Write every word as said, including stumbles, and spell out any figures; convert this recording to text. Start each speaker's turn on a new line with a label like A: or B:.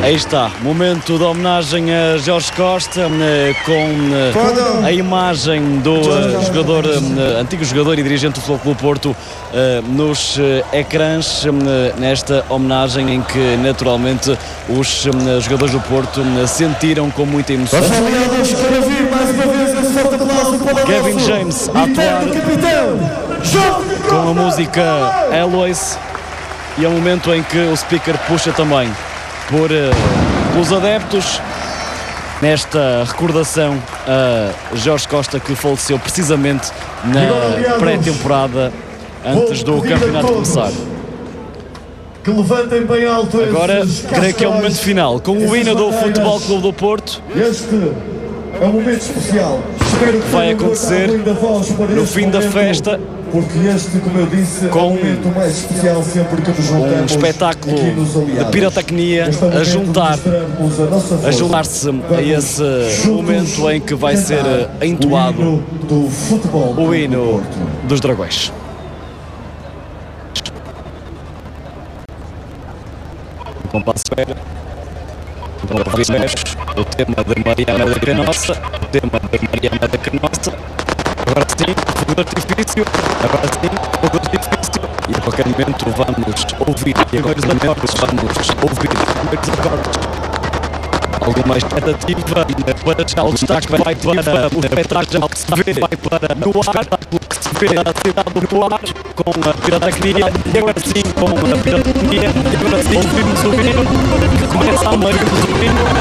A: Aí está, momento de homenagem a Jorge Costa, com a imagem do jogador, antigo jogador e dirigente do Futebol Clube Porto nos ecrãs, nesta homenagem em que naturalmente os jogadores do Porto sentiram com muita emoção. Kevin James a atuar com a música Always, e é o momento em que o speaker puxa também por, uh, pelos adeptos nesta recordação a Jorge Costa, que faleceu precisamente na pré-temporada antes do campeonato começar.
B: Que levantem bem alto.
A: Agora creio que é o momento final com o hino do Futebol Clube do Porto.
B: Este é um momento especial. Espero que
A: vai acontecer no fim da festa,
B: porque este, como eu disse,
A: com
B: é o momento mais especial sempre que nos juntamos,
A: um espetáculo de pirotecnia a juntar a juntar-se a esse momento em que vai ser entoado o hino dos Dragões. O compasso era o tema da Mariana da Canossa, o tema da Mariana da Canossa. Agora sim, fogo de artifício, agora sim, fogo de artifício. E a qualquer momento vamos ouvir, e agora vamos ouvir primeiros acordes. Alguma expectativa para já o destaque vai para o espetáculo que se vê, vai para no ar, que se vê a cidade no ar, com a pirotecnia, e agora sim, com a pirotecnia, e agora sim, ouvimos o hino, que começa a ouvir o hino.